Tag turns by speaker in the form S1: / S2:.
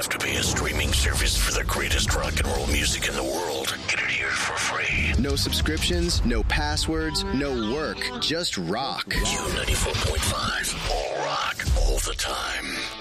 S1: have to pay a streaming service for the greatest rock and roll music in the world. Get it here for free.
S2: No subscriptions, no passwords, no work, just rock.
S1: Q94.5. All rock, all the time.